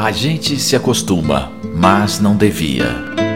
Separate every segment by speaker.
Speaker 1: A gente se acostuma, mas não devia.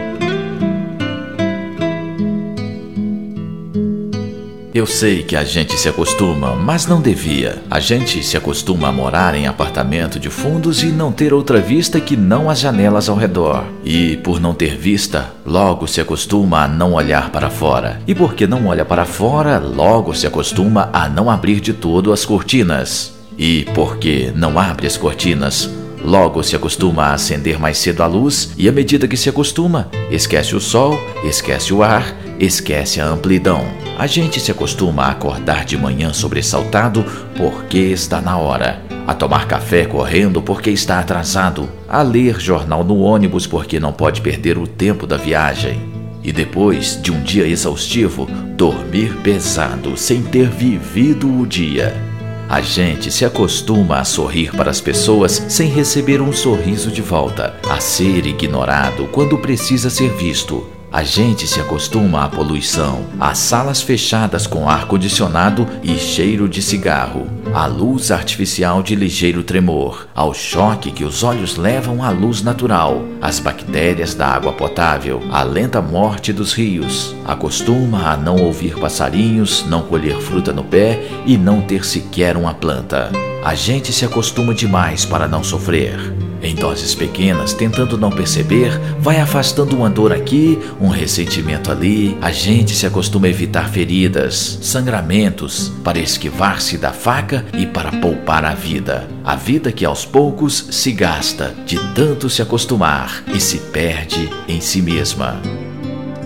Speaker 1: Eu sei que a gente se acostuma, mas não devia. A gente se acostuma a morar em apartamento de fundos e não ter outra vista que não as janelas ao redor. E por não ter vista, logo se acostuma a não olhar para fora. E porque não olha para fora, logo se acostuma a não abrir de todo as cortinas. E porque não abre as cortinas, logo se acostuma a acender mais cedo a luz e à medida que se acostuma, esquece o sol, esquece o ar, esquece a amplidão. A gente se acostuma a acordar de manhã sobressaltado porque está na hora, a tomar café correndo porque está atrasado, a ler jornal no ônibus porque não pode perder o tempo da viagem. E depois de um dia exaustivo, dormir pesado sem ter vivido o dia. A gente se acostuma a sorrir para as pessoas sem receber um sorriso de volta, a ser ignorado quando precisa ser visto. A gente se acostuma à poluição, às salas fechadas com ar-condicionado e cheiro de cigarro, à luz artificial de ligeiro tremor, ao choque que os olhos levam à luz natural, às bactérias da água potável, à lenta morte dos rios. Acostuma a não ouvir passarinhos, não colher fruta no pé e não ter sequer uma planta. A gente se acostuma demais para não sofrer. Em doses pequenas, tentando não perceber, vai afastando uma dor aqui, um ressentimento ali. A gente se acostuma a evitar feridas, sangramentos, para esquivar-se da faca e para poupar a vida. A vida que aos poucos se gasta, de tanto se acostumar e se perde em si mesma.